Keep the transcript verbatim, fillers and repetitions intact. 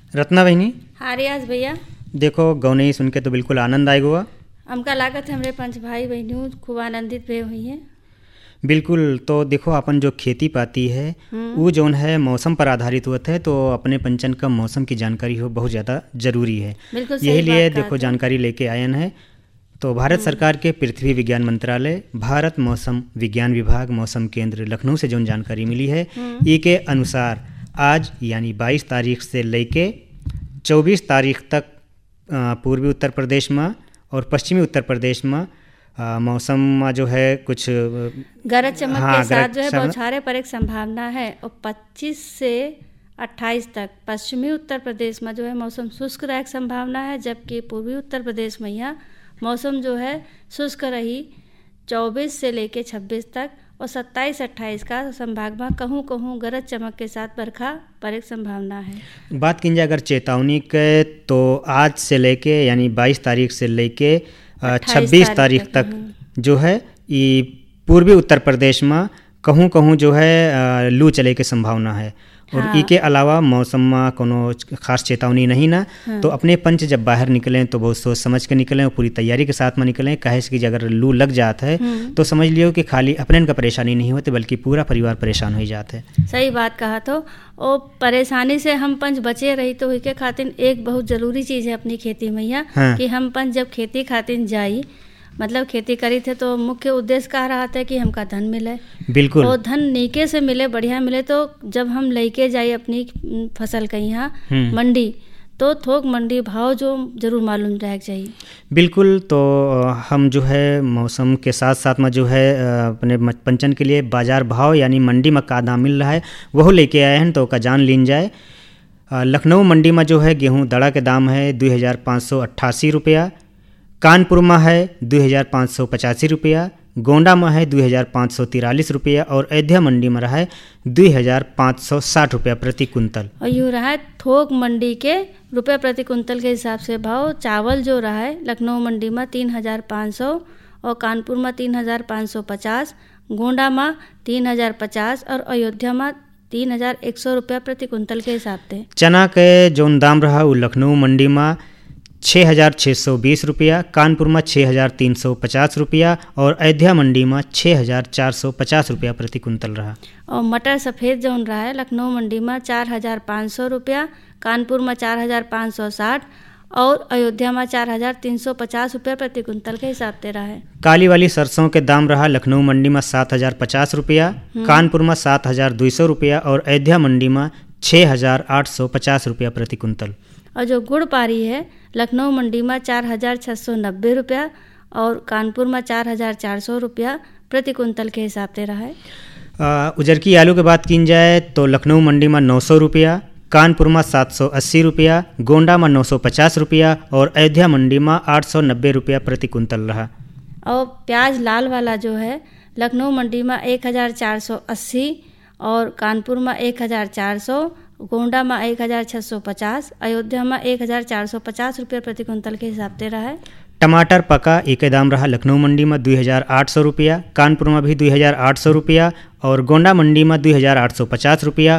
रत्ना बहनी, हाँ रियाज भैया, देखो गौनई सुन के तो बिल्कुल आनंद आएगा हुआ। हमका लागत हमरे पंच भाई बहनों खूब आनंदित भे हुई हैं। बिल्कुल, तो देखो अपन जो खेती पाती है वो जौन है मौसम पर आधारित होता है, तो अपने पंचन का मौसम की जानकारी हो बहुत ज़्यादा ज़रूरी है। बिल्कुल सही यही लिए बात कहा देखो था। जानकारी लेके आए हैं। तो भारत सरकार के पृथ्वी विज्ञान मंत्रालय, भारत मौसम विज्ञान विभाग, मौसम केंद्र लखनऊ से जो जानकारी मिली है ई के अनुसार आज यानी बाईस तारीख से लेके चौबीस तारीख तक अ, पूर्वी उत्तर प्रदेश में और पश्चिमी उत्तर प्रदेश में अ, मौसम में जो है कुछ अ, गरज चमक हाँ, के साथ गरज जो है चमक- बौछारें पर एक संभावना है और पच्चीस से अट्ठाईस तक पश्चिमी उत्तर प्रदेश में जो है मौसम शुष्क रहे की संभावना है, जबकि पूर्वी उत्तर प्रदेश में यहाँ मौसम जो है शुष्क रही चौबीस से लेके छब्बीस तक और सत्ताईस अट्ठाईस का संभाग में कहूँ कहूँ गरज चमक के साथ बरखा पर एक संभावना है। बात की जाए अगर चेतावनी के, तो आज से लेके यानी बाईस तारीख से लेके छब्बीस तारीख तारीख तक जो है ये पूर्वी उत्तर प्रदेश में कहूँ कहूँ जो है अ, लू चले के संभावना है। और हाँ। ई के अलावा मौसम में कोनो खास चेतावनी नहीं ना। हाँ। तो अपने पंच जब बाहर निकलें तो बहुत सोच समझ के निकलें और पूरी तैयारी के साथ में निकलें, काहे से कि अगर लू लग जाता है तो समझ लियो कि खाली अपने का परेशानी नहीं होती बल्कि पूरा परिवार परेशान हो जाता है। सही बात कहा। तो और परेशानी से हम पंच बचे रही तो उसके खातिर एक बहुत जरूरी चीज़ है अपनी खेती में यहाँ हाँ। कि हम पंच जब खेती खातिर जाई मतलब खेती करी थे तो मुख्य उद्देश्य कह रहा था कि हमका धन मिले बिल्कुल। और धन नीके से मिले, बढ़िया मिले। तो जब हम लेके जाए अपनी फसल का यहाँ हम्म। मंडी तो थोक मंडी भाव जो जरूर मालूम रहना चाहिए। बिल्कुल। तो अ, हम जो है मौसम के साथ साथ में जो है अ, अपने म- पंचन के लिए बाजार भाव यानी मंडी में का दाम मिल रहा है वह लेके आए हैं, तो का जान लीन जाए। अ, लखनऊ मंडी में जो है गेहूं दड़ा के दाम है दो हज़ार पाँच सौ अट्ठासी रुपया, कानपुर में है दो हज़ार पाँच सौ पचासी रुपया, गोंडा में है दो हज़ार पाँच सौ तिरालीस रुपया और अयोध्या मंडी में रहा है दो हज़ार पाँच सौ साठ रुपया प्रति कुंतल। और यूँ रहा है थोक मंडी के रुपये प्रति कुंतल के हिसाब से भाव। चावल जो रहा है लखनऊ मंडी में तीन हजार पाँच सौ और कानपुर में तीन हजार पाँच सौ पचास, गोंडा में तीन हजार पचास और अयोध्या में तीन हजार एक सौ रुपया प्रति कुंतल के हिसाब से। चना के जौन दाम रहा वो लखनऊ मंडी में छः हज़ार छः सौ बीस रुपया, कानपुर में छः हज़ार तीन सौ पचास रुपया और अयोध्या मंडी में छः हज़ार चार सौ पचास रुपया प्रति कुंतल रहा। और मटर सफ़ेद जौन रहा है लखनऊ मंडी में चार हजार पाँच सौ रुपया, कानपुर में चार हजार पाँच सौ साठ और अयोध्या में चार हजार तीन सौ पचास रुपया प्रति कुंतल के हिसाब से रहा है। काली वाली सरसों के दाम रहा लखनऊ मंडी में सात हज़ार पचास रुपया, कानपुर में सात हज़ार दो सौ रुपया और अयोध्या मंडी में छः हज़ार आठ सौ पचास रुपया प्रति कुंतल। और जो गुड़ पारी है लखनऊ मंडी में चार हजार छः सौ नब्बे रुपया और कानपुर में चार हजार चार सौ रुपया प्रति कुंतल के हिसाब से रहा है। आ, उजरकी आलू की बात की जाए तो लखनऊ मंडी में नौ सौ रुपया, कानपुर में सात सौ अस्सी रुपया, गोंडा में नौ सौ पचास रुपया और अयोध्या मंडी में आठ सौ नब्बे रुपया प्रति कुंतल रहा। और प्याज लाल वाला जो है लखनऊ मंडी में एक हजार चार सौ अस्सी और कानपुर में एक हजार चार सौ, गोंडा में एक हजार छः सौ पचास, अयोध्या में एक हजार चार सौ पचास रुपये प्रति कुंतल के हिसाब से रहा है। टमाटर पका एक दाम रहा लखनऊ मंडी में दो हज़ार आठ सौ रुपया, कानपुर में भी दो हज़ार आठ सौ रुपया और गोंडा मंडी में दो हज़ार आठ सौ पचास रुपया